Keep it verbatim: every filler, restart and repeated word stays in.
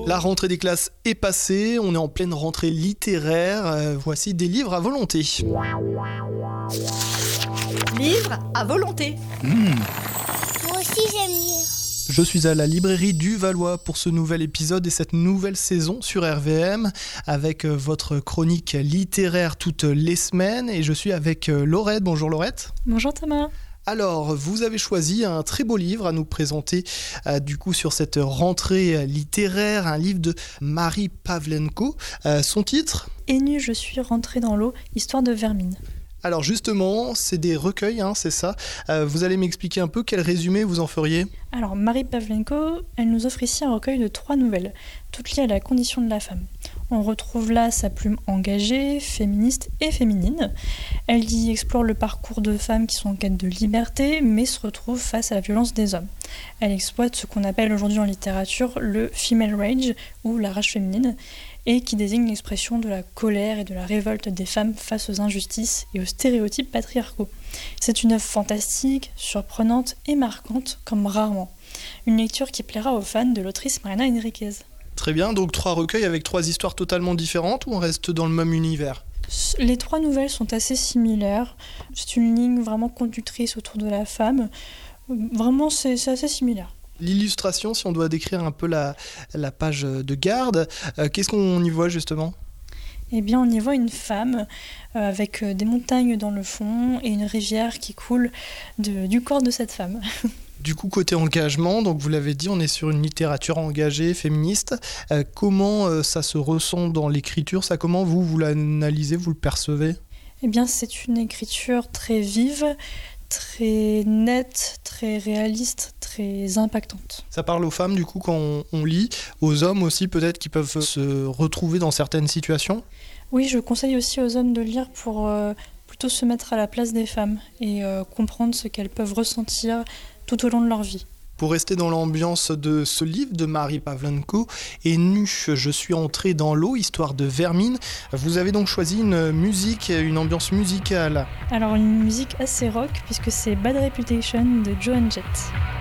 La rentrée des classes est passée, on est en pleine rentrée littéraire, euh, voici des livres à volonté. Livres à volonté. Mmh. Moi aussi j'aime lire. Je suis à la librairie du Valois pour ce nouvel épisode et cette nouvelle saison sur R V M avec votre chronique littéraire toutes les semaines et je suis avec Laurette. Bonjour Laurette. Bonjour Thomas. Alors, vous avez choisi un très beau livre à nous présenter euh, du coup sur cette rentrée littéraire, un livre de Marie Pavlenko. Euh, son titre ? Et nu, je suis rentrée dans l'eau, histoire de vermine. Alors justement, c'est des recueils, hein, c'est ça. Euh, vous allez m'expliquer un peu quel résumé vous en feriez ? Alors, Marie Pavlenko, elle nous offre ici un recueil de trois nouvelles, toutes liées à la condition de la femme. On retrouve là sa plume engagée, féministe et féminine. Elle y explore le parcours de femmes qui sont en quête de liberté, mais se retrouvent face à la violence des hommes. Elle exploite ce qu'on appelle aujourd'hui en littérature le female rage, ou la rage féminine, et qui désigne l'expression de la colère et de la révolte des femmes face aux injustices et aux stéréotypes patriarcaux. C'est une œuvre fantastique, surprenante et marquante comme rarement. Une lecture qui plaira aux fans de l'autrice Mariana Enriquez. Très bien, donc trois recueils avec trois histoires totalement différentes ou on reste dans le même univers ? Les trois nouvelles sont assez similaires. C'est une ligne vraiment conductrice autour de la femme. Vraiment, c'est, c'est assez similaire. L'illustration, si on doit décrire un peu la, la page de garde, euh, qu'est-ce qu'on y voit justement ? Eh bien, on y voit une femme euh, avec des montagnes dans le fond et une rivière qui coule de, du corps de cette femme. Du coup, côté engagement, donc vous l'avez dit, on est sur une littérature engagée, féministe. Euh, comment euh, ça se ressent dans l'écriture ? Ça, comment vous, vous l'analysez, vous le percevez ? Eh bien, c'est une écriture très vive, très nette, très réaliste, très impactante. Ça parle aux femmes, du coup, quand on, on lit, aux hommes aussi, peut-être, qui peuvent se retrouver dans certaines situations ? Oui, je conseille aussi aux hommes de lire pour euh, plutôt se mettre à la place des femmes et euh, comprendre ce qu'elles peuvent ressentir tout au long de leur vie. Pour rester dans l'ambiance de ce livre de Marie Pavlenko, Et nu, je suis entrée dans l'eau, histoire de vermine, vous avez donc choisi une musique, une ambiance musicale. Alors une musique assez rock puisque c'est Bad Reputation de Joan Jett.